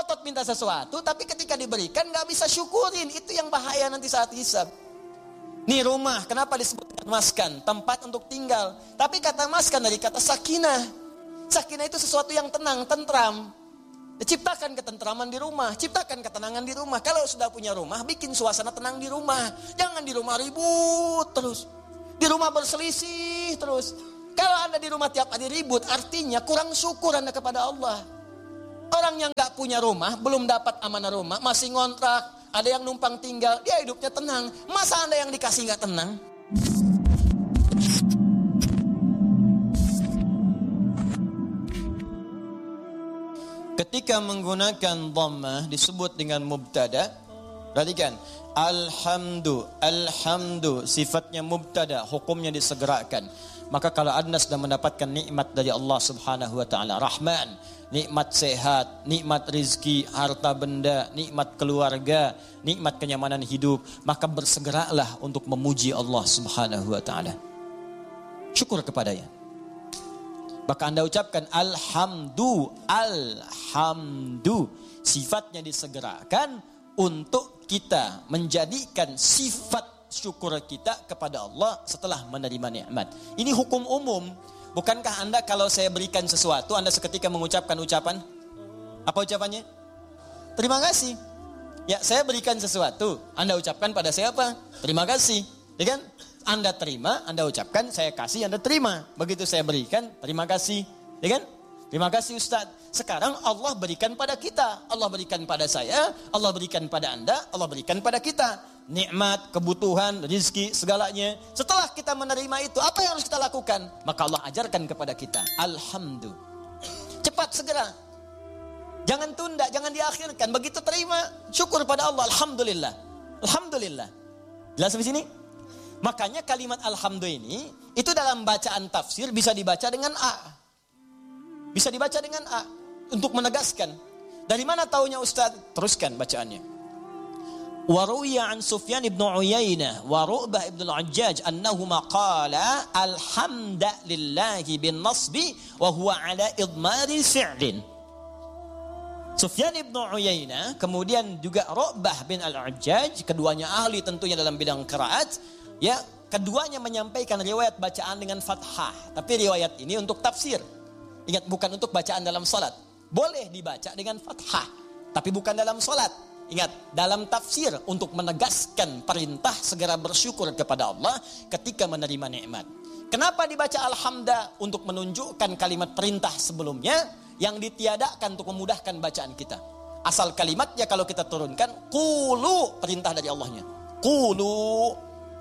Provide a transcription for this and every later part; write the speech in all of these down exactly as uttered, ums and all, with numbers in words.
ngotot minta sesuatu, tapi ketika diberikan nggak bisa syukurin. Itu yang bahaya nanti saat hisab. Nih rumah, kenapa disebut maskan? Tempat untuk tinggal. Tapi kata maskan dari kata sakinah. Sakinah itu sesuatu yang tenang, tentram. Ciptakan ketentraman di rumah, ciptakan ketenangan di rumah. Kalau sudah punya rumah, bikin suasana tenang di rumah. Jangan di rumah ribut terus. Di rumah berselisih terus. Kalau Anda di rumah tiap hari ribut, artinya kurang syukur Anda kepada Allah. Orang yang gak punya rumah, belum dapat amanah rumah, masih ngontrak, ada yang numpang tinggal, dia hidupnya tenang. Masa Anda yang dikasih gak tenang? Ketika menggunakan dhammah disebut dengan mubtada. Perhatikan, alhamdu, alhamdu sifatnya mubtada, hukumnya disegerakan. Maka kalau Anda sudah mendapatkan nikmat dari Allah Subhanahu wa taala, Rahman, nikmat sehat, nikmat rizki, harta benda, nikmat keluarga, nikmat kenyamanan hidup, maka bersegeralah untuk memuji Allah Subhanahu wa taala. Syukur kepadanya. Maka Anda ucapkan alhamdu, alhamdu. Sifatnya disegerakan untuk kita menjadikan sifat syukur kita kepada Allah setelah menerima nikmat. Ini hukum umum. Bukankah Anda kalau saya berikan sesuatu, Anda seketika mengucapkan ucapan? Apa ucapannya? Terima kasih. Ya, saya berikan sesuatu, Anda ucapkan pada saya apa? Terima kasih. Ya kan? Anda terima, Anda ucapkan, saya kasih, Anda terima. Begitu saya berikan, terima kasih. Ya kan? Terima kasih Ustaz. Sekarang Allah berikan pada kita. Allah berikan pada saya, Allah berikan pada Anda, Allah berikan pada kita. Nikmat, kebutuhan, rizki, segalanya. Setelah kita menerima itu, apa yang harus kita lakukan? Maka Allah ajarkan kepada kita. Alhamdulillah. Cepat segera. Jangan tunda, jangan diakhirkan. Begitu terima, syukur pada Allah. Alhamdulillah. Alhamdulillah. Jelas di sini? Makanya kalimat alhamdulillah ini, itu dalam bacaan tafsir bisa dibaca dengan A. Bisa dibaca dengan A. Untuk menegaskan. Dari mana taunya Ustaz? Teruskan bacaannya. Waruya an Sufyan ibn Uyainah wa Ru'bah ibn al-Ajjaj annahuma qala alhamdulillahi bin nasbi wa huwa ala idmari fi'lin. Sufyan ibn Uyainah, kemudian juga Ru'bah bin al-Ajjaj, keduanya ahli tentunya dalam bidang qiraat. Ya, keduanya menyampaikan riwayat bacaan dengan fathah. Tapi riwayat ini untuk tafsir. Ingat, bukan untuk bacaan dalam salat. Boleh dibaca dengan fathah, tapi bukan dalam salat. Ingat, dalam tafsir untuk menegaskan perintah segera bersyukur kepada Allah ketika menerima nikmat. Kenapa dibaca alhamdulillah? Untuk menunjukkan kalimat perintah sebelumnya yang ditiadakan untuk memudahkan bacaan kita. Asal kalimatnya kalau kita turunkan, qulu, perintah dari Allahnya. Qulu,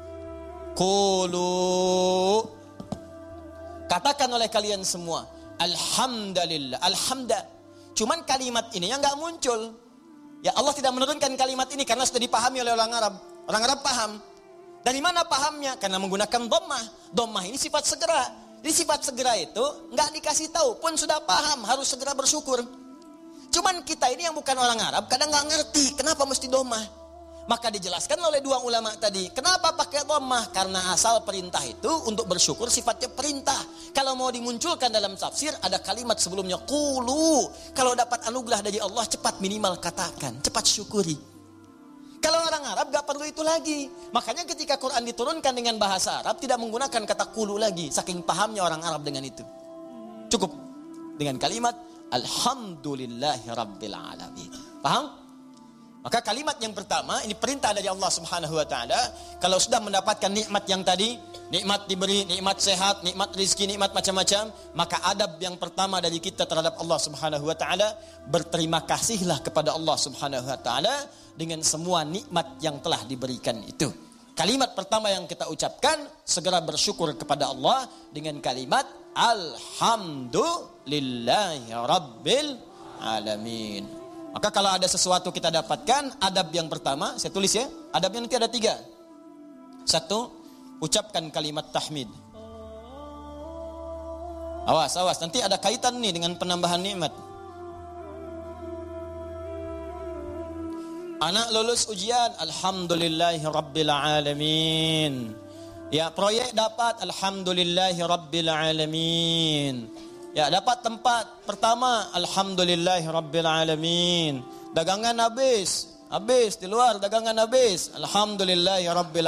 qulu, katakan oleh kalian semua alhamdulillah, alhamdulillah. Cuman kalimat ini yang gak muncul. Ya, Allah tidak menurunkan kalimat ini karena sudah dipahami oleh orang Arab. Orang Arab paham. Dari mana pahamnya? Karena menggunakan dhammah. Dhammah ini sifat segera. Jadi sifat segera itu gak dikasih tahu pun sudah paham, harus segera bersyukur. Cuman kita ini yang bukan orang Arab kadang gak ngerti kenapa mesti dhammah. Maka dijelaskan oleh dua ulama tadi. Kenapa pakai dhammah? Karena asal perintah itu untuk bersyukur sifatnya perintah. Kalau mau dimunculkan dalam tafsir ada kalimat sebelumnya qulu. Kalau dapat anugerah dari Allah cepat minimal katakan, cepat syukuri. Kalau orang Arab gak perlu itu lagi. Makanya ketika Quran diturunkan dengan bahasa Arab tidak menggunakan kata qulu lagi. Saking pahamnya orang Arab dengan itu. Cukup dengan kalimat alhamdulillahi rabbil alamin. Paham? Maka kalimat yang pertama, ini perintah dari Allah Subhanahu wa taala. Kalau sudah mendapatkan nikmat yang tadi, nikmat diberi, nikmat sehat, nikmat rezeki, nikmat macam-macam, maka adab yang pertama dari kita terhadap Allah Subhanahu wa taala, berterima kasihlah kepada Allah Subhanahu wa taala dengan semua nikmat yang telah diberikan itu. Kalimat pertama yang kita ucapkan, segera bersyukur kepada Allah dengan kalimat alhamdulillahi rabbil alamin. Maka kalau ada sesuatu kita dapatkan, adab yang pertama, saya tulis ya, adabnya nanti ada tiga. Satu, ucapkan kalimat tahmid. Awas, awas, nanti ada kaitan nih dengan penambahan nikmat. Anak lulus ujian, alhamdulillahi rabbil alamin. Ya, proyek dapat, alhamdulillahi rabbil alamin. Ya, dapat tempat pertama, alhamdulillahirabbil dagangan habis, habis di luar dagangan habis, alhamdulillahirabbil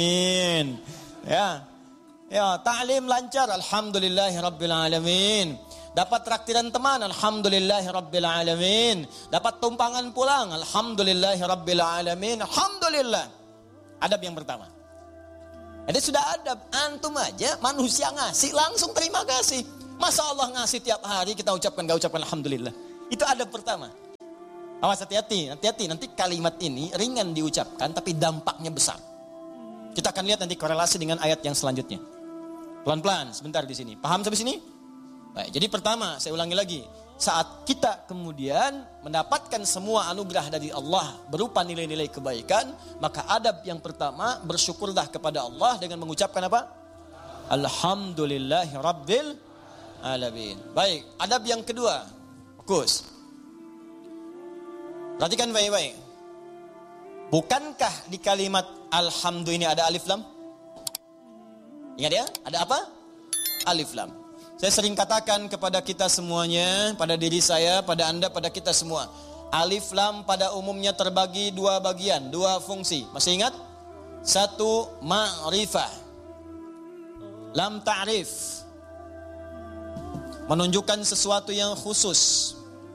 Ya. Ya, ta'lim lancar, alhamdulillahirabbil Dapat traktiran teman, alhamdulillahirabbil Dapat tumpangan pulang, alhamdulillahirabbil Alhamdulillah. Adab yang pertama. Jadi sudah adab, antum aja manusia ngasih langsung terima kasih. Masa Allah ngasih tiap hari kita ucapkan gak ucapkan alhamdulillah. Itu adab pertama. Awas, hati-hati, hati-hati. Nanti kalimat ini ringan diucapkan tapi dampaknya besar. Kita akan lihat nanti korelasi dengan ayat yang selanjutnya. Pelan-pelan sebentar di sini. Paham sampai sini? Baik, jadi pertama saya ulangi lagi. Saat kita kemudian mendapatkan semua anugerah dari Allah berupa nilai-nilai kebaikan, maka adab yang pertama bersyukurlah kepada Allah dengan mengucapkan apa? Alhamdulillahi Rabbil Alamin. Baik, adab yang kedua. Fokus. Perhatikan baik-baik. Bukankah di kalimat alhamdu ini ada alif lam? Ingat ya? Ada apa? Alif lam. Saya sering katakan kepada kita semuanya, pada diri saya, pada Anda, pada kita semua. Alif lam pada umumnya terbagi dua bagian, dua fungsi. Masih ingat? Satu, ma'rifah. Lam ta'rif. Menunjukkan sesuatu yang khusus.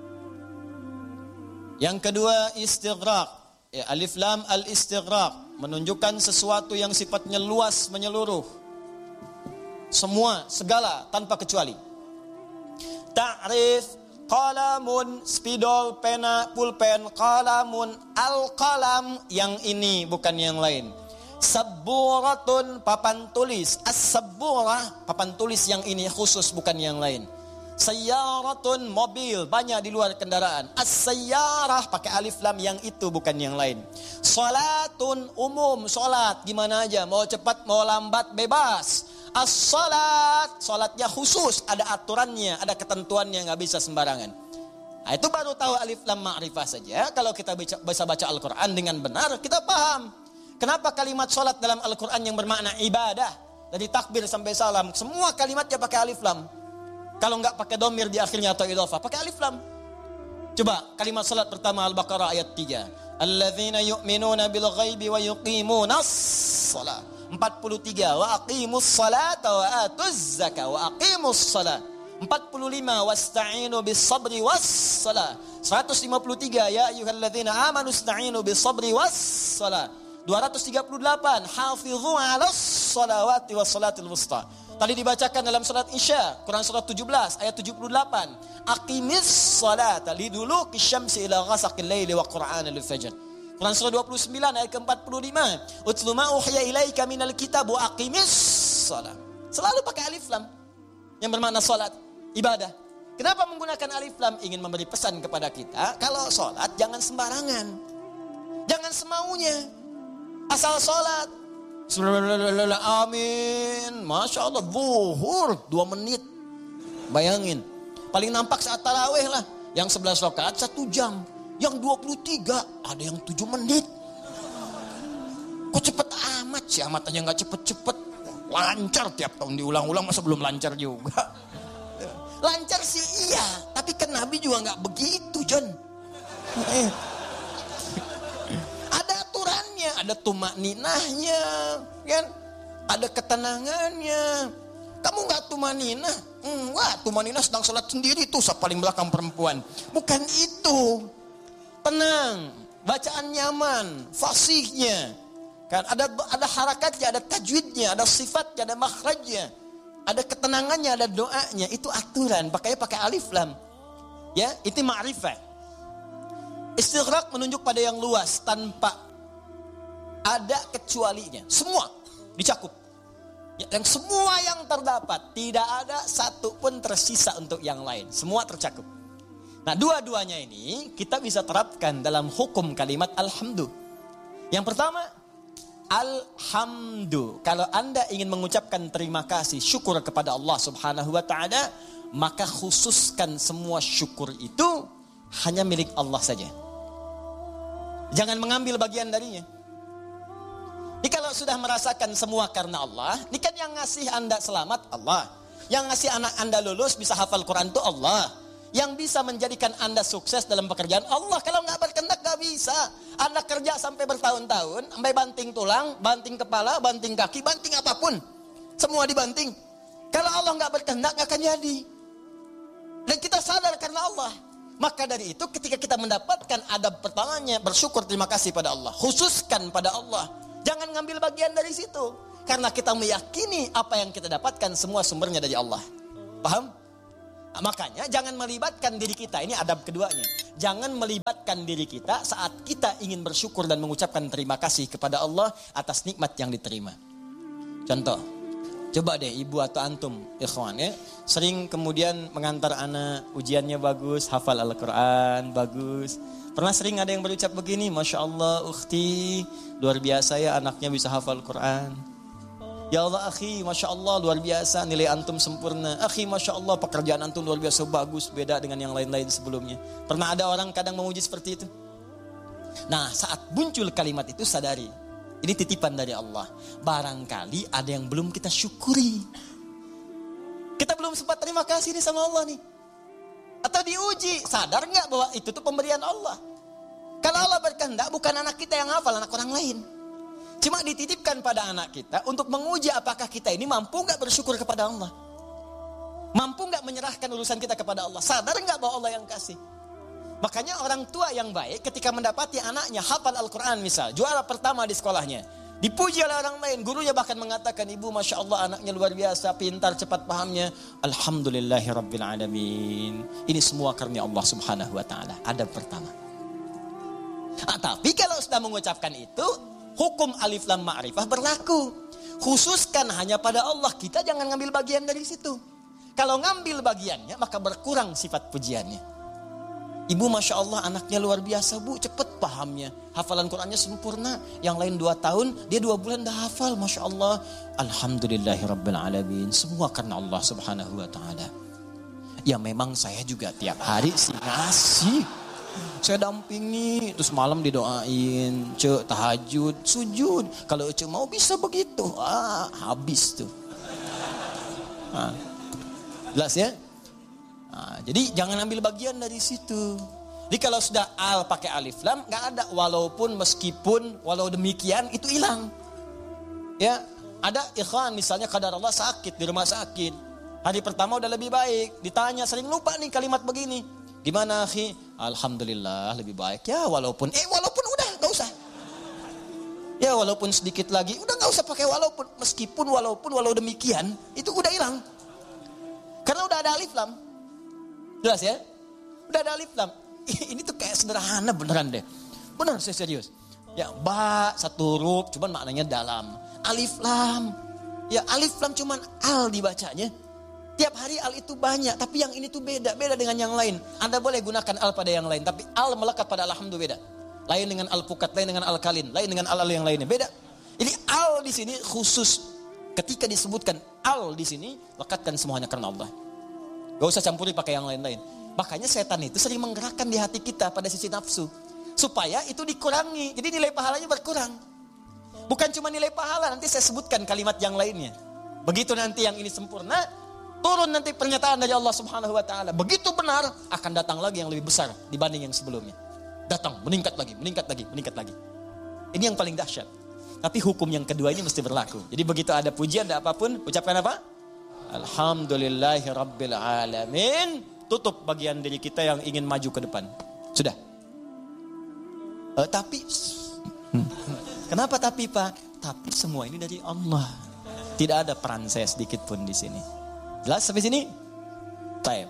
Yang kedua, istighraq. Ya, alif lam al-istighraq. Menunjukkan sesuatu yang sifatnya luas, menyeluruh. Semua, segala, tanpa kecuali. Ta'rif, qalamun, spidol, pena, pulpen, qalamun, al-qalam, yang ini bukan yang lain. Sabburatun, papan tulis. As-sabburah, papan tulis yang ini khusus, bukan yang lain. Sayyaratun, mobil, banyak di luar kendaraan. As-sayyarah, pakai alif lam, yang itu bukan yang lain. Salatun, umum, salat, gimana aja, mau cepat, mau lambat, bebas. As-salat, salatnya khusus, ada aturannya, ada ketentuannya, nggak bisa sembarangan. Nah, itu baru tahu alif lam ma'rifah saja. Kalau kita bisa baca Al-Quran dengan benar, kita paham. Kenapa kalimat salat dalam Al-Quran yang bermakna ibadah, dari takbir sampai salam, semua kalimatnya pakai alif lam. Kalau nggak pakai domir di akhirnya atau idhofah, pakai alif lam. Coba kalimat salat pertama Al-Baqarah ayat tiga. Alladzina yu'minuna bil ghaibi wa yuqimunas shalah. empat puluh tiga wa aqimus salata wa atuz zakah wa aqimus salat. empat puluh lima wasta'inu bis sabri was salah. seratus lima puluh tiga ya ayyuhalladzina amanu ista'inu bis sabri was salat. dua ratus tiga puluh delapan hafizu 'alas salawati was salatil wusta. Tadi dibacakan dalam salat Isya, Quran surat tujuh belas ayat tujuh puluh delapan. Aqimis salata liduluki syamsi ila ghasaqil laili wa qur'anal fajr. Quran surah dua puluh sembilan ayat ke empat puluh lima. Utlu ma uhiya ilaika minal kitab wa aqimis shalah. Selalu pakai alif lam yang bermakna salat, ibadah. Kenapa menggunakan alif lam? Ingin memberi pesan kepada kita, kalau salat jangan sembarangan. Jangan semaunya. Asal salat. Amin. Masya Allah, zuhur dua menit. Bayangin. Paling nampak saat tarawih lah. Yang sebelas rakaat satu jam. Yang dua puluh tiga ada yang tujuh menit. Kok cepet amat sih? Amat aja gak cepet-cepet. Lancar tiap tahun diulang-ulang, masa belum lancar juga? Lancar sih iya, tapi kan Nabi juga gak begitu, John. Ada aturannya, ada tumakninahnya, kan? Ada ketenangannya. Kamu gak tumaninah? Hmm, wah, tumaninah sedang sholat sendiri tuh, paling belakang perempuan. Bukan itu. Tenang, bacaan nyaman, fasihnya, kan ada ada harakatnya, ada tajwidnya, ada sifatnya, ada makhrajnya, ada ketenangannya, ada doanya. Itu aturan, pakainya pakai alif lam. Ya, itu ma'rifah. Istighraq menunjuk pada yang luas tanpa ada kecualinya. Semua dicakup. Ya, dan semua yang terdapat, tidak ada satu pun tersisa untuk yang lain. Semua tercakup. Nah, dua-duanya ini kita bisa terapkan dalam hukum kalimat alhamdu. Yang pertama, alhamdu. Kalau Anda ingin mengucapkan terima kasih, syukur kepada Allah Subhanahu wa taala, maka khususkan semua syukur itu hanya milik Allah saja. Jangan mengambil bagian darinya. Jadi kalau sudah merasakan semua karena Allah, ini kan yang ngasih Anda selamat Allah. Yang ngasih anak Anda lulus bisa hafal Quran itu Allah. Yang bisa menjadikan Anda sukses dalam pekerjaan Allah. Kalau nggak berkehendak nggak bisa. Anda kerja sampai bertahun-tahun, sampai banting tulang, banting kepala, banting kaki, banting apapun. Semua dibanting. Kalau Allah nggak berkehendak nggak akan jadi. Dan kita sadar karena Allah. Maka dari itu ketika kita mendapatkan adab pertamanya, bersyukur terima kasih pada Allah. Khususkan pada Allah. Jangan ngambil bagian dari situ. Karena kita meyakini apa yang kita dapatkan semua sumbernya dari Allah. Paham? Makanya jangan melibatkan diri kita. Ini adab keduanya. Jangan melibatkan diri kita saat kita ingin bersyukur dan mengucapkan terima kasih kepada Allah atas nikmat yang diterima. Contoh, coba deh ibu atau antum, ikhwan ya, sering kemudian mengantar anak, ujiannya bagus, hafal Al-Quran, bagus. Pernah sering ada yang berucap begini, Masya Allah ukhti, luar biasa ya anaknya bisa hafal Quran. Ya Allah akhi, Masya Allah luar biasa, nilai antum sempurna. Akhi, Masya Allah pekerjaan antum luar biasa bagus, beda dengan yang lain-lain sebelumnya. Pernah ada orang kadang memuji seperti itu? Nah, saat muncul kalimat itu sadari, ini titipan dari Allah. Barangkali ada yang belum kita syukuri. Kita belum sempat terima kasih nih sama Allah nih. Atau diuji, sadar gak bahwa itu tuh pemberian Allah. Kalau Allah berkehendak bukan anak kita yang hafal, anak orang lain. Cuma dititipkan pada anak kita untuk menguji apakah kita ini mampu gak bersyukur kepada Allah. Mampu gak menyerahkan urusan kita kepada Allah. Sadar gak bahwa Allah yang kasih. Makanya orang tua yang baik ketika mendapati anaknya hafal Al-Quran misal. Juara pertama di sekolahnya. Dipuji oleh orang lain. Gurunya bahkan mengatakan, ibu Masya Allah anaknya luar biasa. Pintar, cepat pahamnya. Alhamdulillahi Rabbil Alamin. Ini semua karena Allah subhanahu wa ta'ala. Adab pertama. Nah, tapi kalau sudah mengucapkan itu, hukum alif lam ma'rifah berlaku. Khususkan hanya pada Allah. Kita jangan ngambil bagian dari situ. Kalau ngambil bagiannya maka berkurang sifat pujiannya. Ibu Masya Allah anaknya luar biasa bu. Cepat pahamnya. Hafalan Qurannya sempurna. Yang lain dua tahun. Dia dua bulan dah hafal. Masya Allah. Alhamdulillahi Rabbil Alamin. Semua karena Allah subhanahu wa ta'ala. Ya memang saya juga tiap hari sih ngasih. Saya dampingi, terus malam didoain, cek tahajud, sujud. Kalau cek mau bisa begitu, ah habis tuh. Nah, jelas ya? Nah, jadi jangan ambil bagian dari situ. Jadi kalau sudah al pakai alif lam, nggak ada walaupun meskipun walau demikian itu hilang. Ya, ada ikhwan misalnya kadar Allah sakit di rumah sakit. Hari pertama udah lebih baik, ditanya sering lupa nih kalimat begini. Gimana akhi? Alhamdulillah lebih baik. Ya walaupun, eh walaupun udah gak usah. Ya walaupun sedikit lagi, udah gak usah pakai walaupun. Meskipun walaupun, walau demikian, itu udah hilang. Karena udah ada alif lam. Jelas ya? Udah ada alif lam. Ini tuh kayak sederhana beneran deh. Bener saya serius. Ya ba, satu huruf, cuman maknanya dalam. Alif lam. Ya alif lam cuman al dibacanya. Tiap hari al itu banyak, tapi yang ini tuh beda, beda dengan yang lain. Anda boleh gunakan al pada yang lain, tapi al melekat pada alhamdulillah beda. Lain dengan al pukat, lain dengan al kalin, lain dengan al al yang lainnya, beda. Jadi al di sini khusus ketika disebutkan al di sini, lekatkan semuanya karena Allah. Gak usah campuri pakai yang lain-lain. Makanya setan itu sering menggerakkan di hati kita pada sisi nafsu, supaya itu dikurangi. Jadi nilai pahalanya berkurang. Bukan cuma nilai pahala, nanti saya sebutkan kalimat yang lainnya. Begitu nanti yang ini sempurna, turun nanti pernyataan dari Allah subhanahu wa ta'ala. Begitu benar, akan datang lagi yang lebih besar dibanding yang sebelumnya. Datang, meningkat lagi, meningkat lagi, meningkat lagi. Ini yang paling dahsyat. Tapi hukum yang kedua ini mesti berlaku. Jadi begitu ada pujian, ada apapun, ucapkan apa? Alhamdulillahi Rabbil Alamin. Tutup bagian diri kita yang ingin maju ke depan. Sudah. Uh, tapi, kenapa tapi Pak? Tapi semua ini dari Allah. Tidak ada peran saya sedikit pun di sini. Jelas sampai sini? Baik.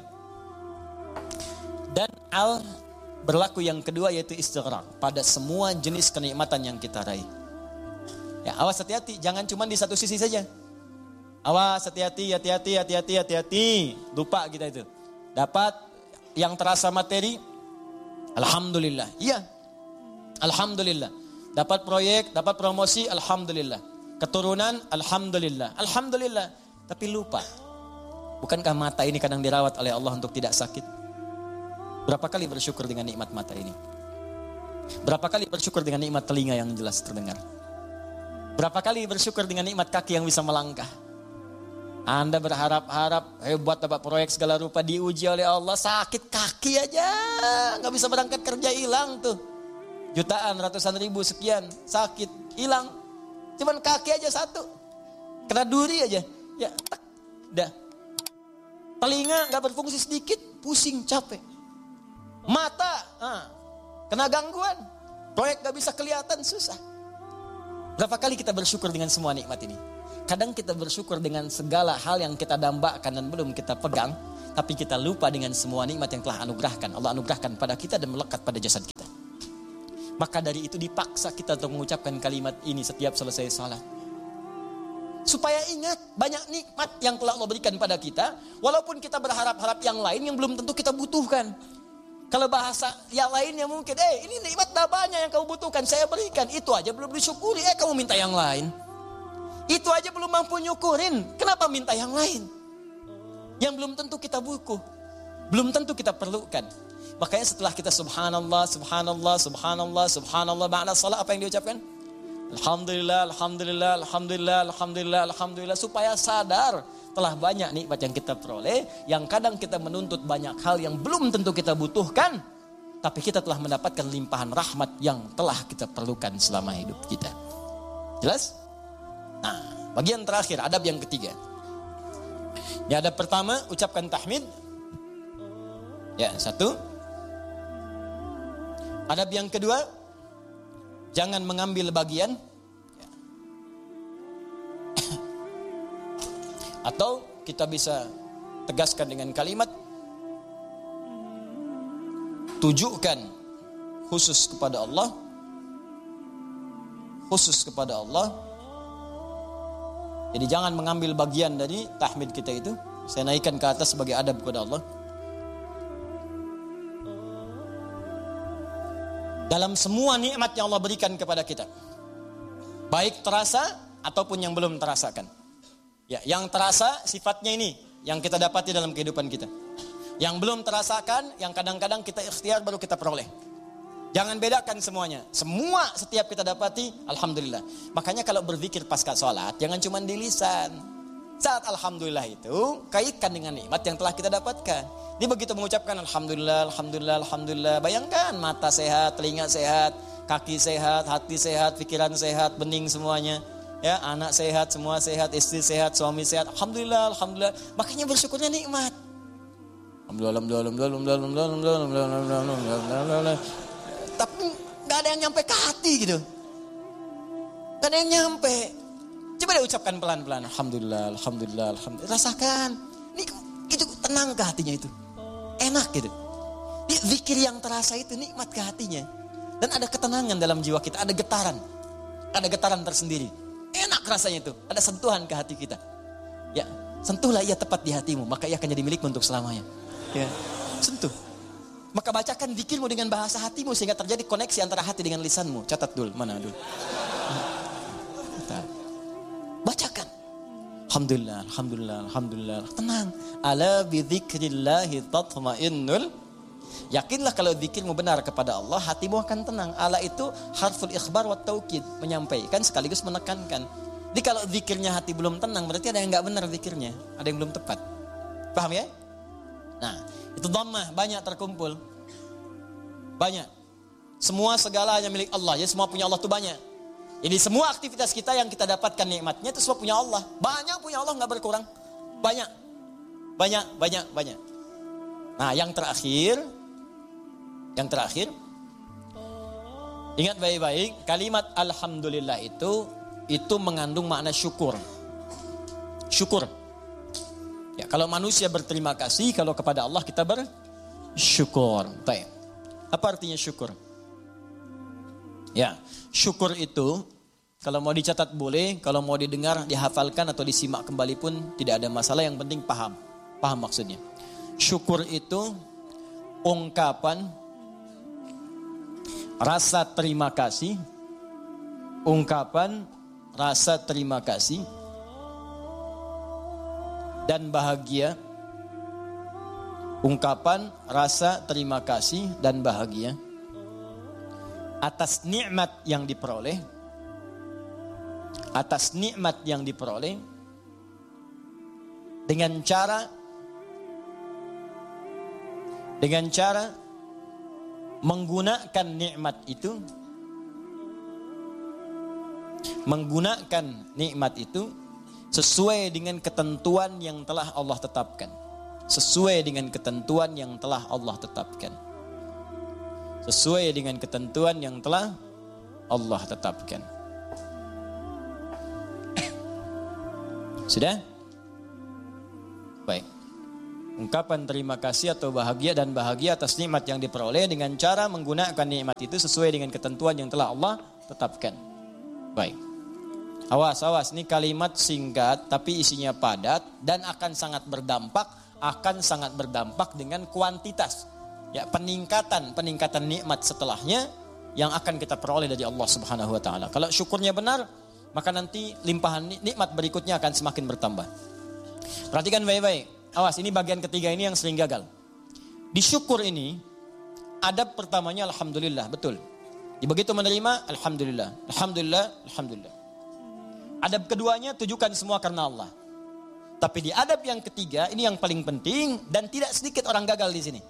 Dan al berlaku yang kedua yaitu istighraq pada semua jenis kenikmatan yang kita raih. Ya, awas hati-hati, jangan cuma di satu sisi saja. Awas hati-hati, hati-hati, hati-hati, hati-hati. Lupa kita itu. Dapat yang terasa materi, alhamdulillah. Iya. Alhamdulillah. Dapat proyek, dapat promosi, alhamdulillah. Keturunan, alhamdulillah. Alhamdulillah. Tapi lupa. Bukankah mata ini kadang dirawat oleh Allah untuk tidak sakit? Berapa kali bersyukur dengan nikmat mata ini? Berapa kali bersyukur dengan nikmat telinga yang jelas terdengar? Berapa kali bersyukur dengan nikmat kaki yang bisa melangkah? Anda berharap-harap hebat dapat proyek segala rupa, diuji oleh Allah, sakit kaki aja, nggak bisa berangkat kerja, hilang tuh. Jutaan, ratusan ribu, sekian, sakit, hilang. Cuman kaki aja satu, kena duri aja, ya, tak, dah. Telinga nggak berfungsi sedikit, pusing, capek. Mata, ah, kena gangguan, proyek nggak bisa kelihatan, susah. Berapa kali kita bersyukur dengan semua nikmat ini? Kadang kita bersyukur dengan segala hal yang kita dambakan dan belum kita pegang, tapi kita lupa dengan semua nikmat yang telah anugerahkan. Allah anugerahkan pada kita dan melekat pada jasad kita. Maka dari itu dipaksa kita untuk mengucapkan kalimat ini setiap selesai salat. Supaya ingat banyak nikmat yang telah Allah berikan pada kita, walaupun kita berharap-harap yang lain yang belum tentu kita butuhkan. Kalau bahasa yang lainnya mungkin, eh ini nikmat dah banyak yang kamu butuhkan, saya berikan. Itu aja belum disyukuri, eh kamu minta yang lain. Itu aja belum mampu nyukurin, kenapa minta yang lain? Yang belum tentu kita butuh, belum tentu kita perlukan. Makanya setelah kita subhanallah, subhanallah, subhanallah, subhanallah, ba'da salat apa yang diucapkan? Alhamdulillah, alhamdulillah, alhamdulillah, alhamdulillah, alhamdulillah. Supaya sadar telah banyak nikmat yang kita peroleh, yang kadang kita menuntut banyak hal yang belum tentu kita butuhkan, tapi kita telah mendapatkan limpahan rahmat yang telah kita perlukan selama hidup kita. Jelas? Nah, bagian terakhir, adab yang ketiga. Ya, adab pertama, ucapkan tahmid. Ya, satu. Adab yang kedua, jangan mengambil bagian. Ya. Atau kita bisa tegaskan dengan kalimat, tujukan khusus kepada Allah. Khusus kepada Allah. Jadi jangan mengambil bagian dari tahmid kita itu. Saya naikkan ke atas sebagai adab kepada Allah. Dalam semua nikmat yang Allah berikan kepada kita, baik terasa ataupun yang belum terasakan. Ya, yang terasa sifatnya ini yang kita dapati dalam kehidupan kita. Yang belum terasakan, yang kadang-kadang kita ikhtiar baru kita peroleh. Jangan bedakan semuanya. Semua setiap kita dapati, alhamdulillah. Makanya kalau berzikir pasca sholat, jangan cuma di lisan. Saat alhamdulillah itu, kaitkan dengan nikmat yang telah kita dapatkan. Dia begitu mengucapkan alhamdulillah, alhamdulillah, alhamdulillah. Bayangkan mata sehat, telinga sehat, kaki sehat, hati sehat, pikiran sehat, bening semuanya. Ya, anak sehat, semua sehat, istri sehat, suami sehat. Alhamdulillah, alhamdulillah. Makanya bersyukurnya nikmat. Alhamdulillah, alhamdulillah, alhamdulillah, alhamdulillah, alhamdulillah, alhamdulillah, alhamdulillah. Tapi gak ada yang nyampe ke hati gitu. Gak ada yang nyampe. Coba deh ucapkan pelan-pelan. Alhamdulillah, alhamdulillah, alhamdulillah. Rasakan. Ini itu tenang ke hatinya itu. Enak gitu. Ini zikir yang terasa itu nikmat ke hatinya. Dan ada ketenangan dalam jiwa kita. Ada getaran. Ada getaran tersendiri. Enak rasanya itu. Ada sentuhan ke hati kita. Ya, sentuhlah ia tepat di hatimu. Maka ia akan jadi milikmu untuk selamanya. Ya, sentuh. Maka bacakan zikirmu dengan bahasa hatimu sehingga terjadi koneksi antara hati dengan lisanmu. Catat dulu, mana dulu. Bacakan. Alhamdulillah, alhamdulillah, alhamdulillah. Tenang. Ala bi dzikrillahi tatma'innul. Yakinlah kalau zikirmu benar kepada Allah, hatimu akan tenang. Ala itu harful ikhbar wa taukid, menyampaikan sekaligus menekankan. Jadi kalau zikirnya hati belum tenang, berarti ada yang enggak benar zikirnya, ada yang belum tepat. Paham ya? Nah, itu dhammah banyak terkumpul. Banyak. Semua segalanya milik Allah. Jadi semua punya Allah itu banyak. Jadi semua aktivitas kita yang kita dapatkan nikmatnya itu semua punya Allah. Banyak punya Allah, enggak berkurang. Banyak. Banyak, banyak, banyak. Nah, yang terakhir yang terakhir ingat baik-baik, kalimat alhamdulillah itu itu mengandung makna syukur. Syukur. Ya, kalau manusia berterima kasih, kalau kepada Allah kita bersyukur. Baik. Apa artinya syukur? Ya, syukur itu kalau mau dicatat boleh, kalau mau didengar, dihafalkan atau disimak kembali pun tidak ada masalah, yang penting paham. Paham maksudnya. Syukur itu ungkapan rasa terima kasih, ungkapan rasa terima kasih dan bahagia, ungkapan rasa terima kasih dan bahagia atas nikmat yang diperoleh, atas nikmat yang diperoleh dengan cara dengan cara menggunakan nikmat itu menggunakan nikmat itu sesuai dengan ketentuan yang telah Allah tetapkan. Sesuai dengan ketentuan yang telah Allah tetapkan. Sesuai dengan ketentuan yang telah Allah tetapkan. Sudah? Baik. Ungkapan terima kasih atau bahagia dan bahagia atas nikmat yang diperoleh dengan cara menggunakan nikmat itu sesuai dengan ketentuan yang telah Allah tetapkan. Baik. Awas, awas. Ini kalimat singkat tapi isinya padat dan akan sangat berdampak akan sangat berdampak dengan kuantitas. Ya, peningkatan peningkatan nikmat setelahnya yang akan kita peroleh dari Allah Subhanahu wa taala. Kalau syukurnya benar, maka nanti limpahan nikmat berikutnya akan semakin bertambah. Perhatikan baik-baik. Awas, ini bagian ketiga ini yang sering gagal. Di syukur ini adab pertamanya alhamdulillah, betul. Begitu menerima alhamdulillah, alhamdulillah, alhamdulillah. Adab keduanya tujukan semua karena Allah. Tapi di adab yang ketiga, ini yang paling penting dan tidak sedikit orang gagal di sini.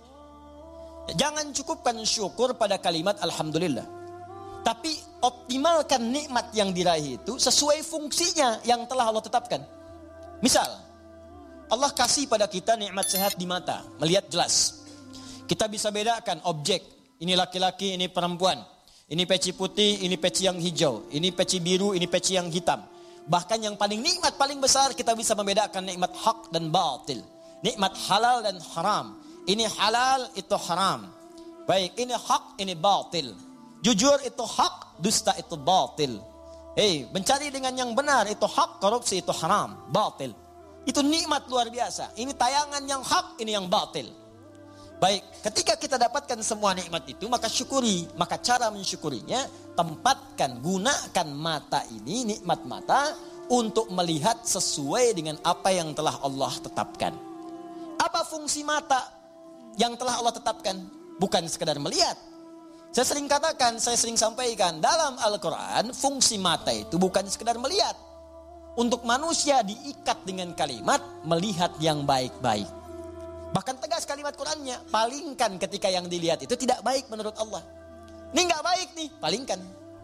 Jangan cukupkan syukur pada kalimat alhamdulillah. Tapi optimalkan nikmat yang diraih itu sesuai fungsinya yang telah Allah tetapkan. Misal, Allah kasih pada kita nikmat sehat di mata, melihat jelas. Kita bisa bedakan objek, ini laki-laki, ini perempuan. Ini peci putih, ini peci yang hijau. Ini peci biru, ini peci yang hitam. Bahkan yang paling nikmat, paling besar, kita bisa membedakan nikmat hak dan batil. Nikmat halal dan haram. Ini halal, itu haram. Baik, ini hak, ini batil. Jujur itu hak, dusta itu batil. Hei, mencari dengan yang benar, itu hak, korupsi itu haram, batil. Itu nikmat luar biasa. Ini tayangan yang hak, ini yang batil. Baik, ketika kita dapatkan semua nikmat itu, maka syukuri. Maka cara mensyukurinya, tempatkan, gunakan mata ini, nikmat mata, untuk melihat sesuai dengan apa yang telah Allah tetapkan. Apa fungsi mata yang telah Allah tetapkan? Bukan sekedar melihat. Saya sering katakan, saya sering sampaikan, dalam Al-Quran, fungsi mata itu bukan sekedar melihat. Untuk manusia diikat dengan kalimat, melihat yang baik-baik. Bahkan tegas kalimat Qurannya, palingkan ketika yang dilihat itu tidak baik menurut Allah. Ini nggak baik nih, palingkan.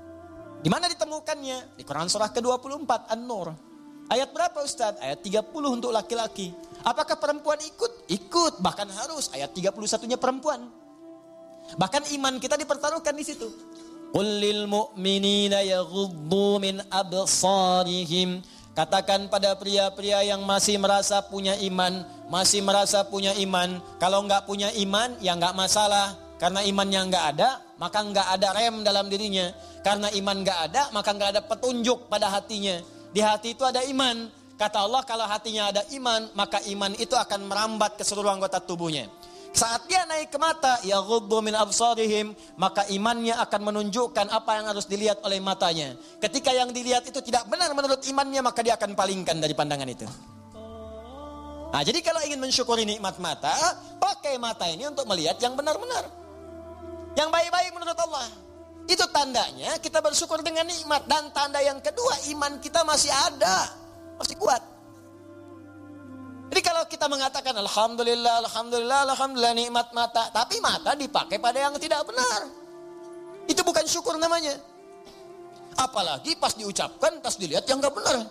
Di mana ditemukannya? Di Quran surah ke dua puluh empat An-Nur. Ayat berapa Ustaz? Ayat tiga puluh untuk laki-laki. Apakah perempuan ikut? Ikut, bahkan harus. Ayat tiga puluh satunya perempuan. Bahkan iman kita dipertaruhkan di situ. Qul lil mu'minina yaghuddu min absarihim. Katakan pada pria-pria yang masih merasa punya iman, masih merasa punya iman. Kalau enggak punya iman, ya enggak masalah. Karena imannya enggak ada, maka enggak ada rem dalam dirinya. Karena iman enggak ada, maka enggak ada petunjuk pada hatinya. Di hati itu ada iman. Kata Allah, kalau hatinya ada iman, maka iman itu akan merambat ke seluruh anggota tubuhnya. Saat dia naik ke mata, ya ghuddu min absarihim, maka imannya akan menunjukkan apa yang harus dilihat oleh matanya. Ketika yang dilihat itu tidak benar menurut imannya, maka dia akan palingkan dari pandangan itu. Nah, jadi kalau ingin mensyukuri nikmat mata, pakai mata ini untuk melihat yang benar-benar, yang baik-baik menurut Allah. Itu tandanya kita bersyukur dengan nikmat. Dan tanda yang kedua, iman kita masih ada, masih kuat. Jadi kalau kita mengatakan alhamdulillah, alhamdulillah, alhamdulillah nikmat mata, tapi mata dipakai pada yang tidak benar, itu bukan syukur namanya. Apalagi pas diucapkan, pas dilihat yang nggak benar.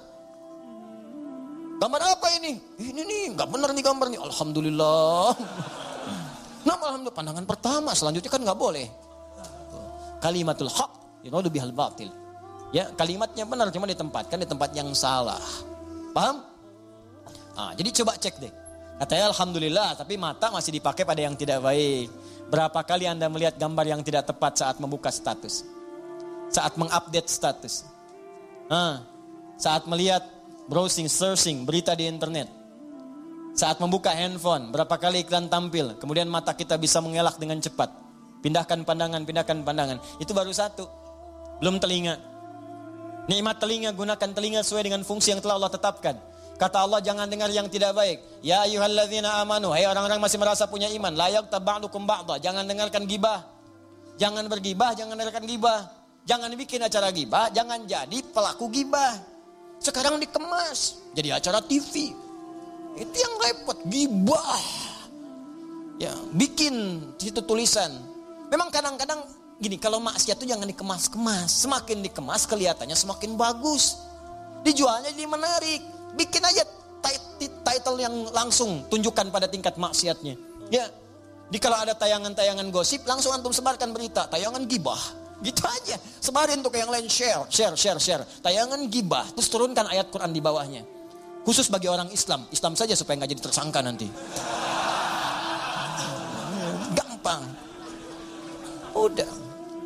Gambar apa ini? Ini nih nggak benar nih gambar nih. Alhamdulillah. Nah, alhamdulillah pandangan pertama, selanjutnya kan nggak boleh. Kalimatul haq, yuradu bihal batil. Ya, kalimatnya benar cuma ditempatkan di tempat yang salah. Paham? Nah, jadi coba cek deh. Katanya alhamdulillah, tapi mata masih dipakai pada yang tidak baik. Berapa kali Anda melihat gambar yang tidak tepat saat membuka status? Saat mengupdate status? Nah, saat melihat browsing, searching, berita di internet? Saat membuka handphone, berapa kali iklan tampil? Kemudian mata kita bisa mengelak dengan cepat. Pindahkan pandangan, pindahkan pandangan. Itu baru satu. Belum telinga. Nikmat telinga, gunakan telinga sesuai dengan fungsi yang telah Allah tetapkan. Kata Allah, jangan dengar yang tidak baik. Ya ayyuhalladzina amanu, hai orang-orang masih merasa punya iman, la yaghtab ba'dukum ba'dha, jangan dengarkan gibah. Jangan bergibah, jangan dengarkan gibah. Jangan bikin acara gibah, jangan jadi pelaku gibah. Sekarang dikemas jadi acara T V. Itu yang repot, gibah. Ya, bikin situ tulisan. Memang kadang-kadang gini, kalau maksiat itu jangan dikemas-kemas. Semakin dikemas kelihatannya semakin bagus. Dijualnya jadi menarik. Bikin aja title yang langsung tunjukkan pada tingkat maksiatnya. Ya. Di kalau ada tayangan-tayangan gosip, langsung antum sebarkan berita, tayangan gibah. Gitu aja. Sebarin tuh ke yang lain, share, share, share, share. Tayangan gibah, terus turunkan ayat Quran di bawahnya. Khusus bagi orang Islam, Islam saja supaya nggak jadi tersangka nanti. Gampang. Udah.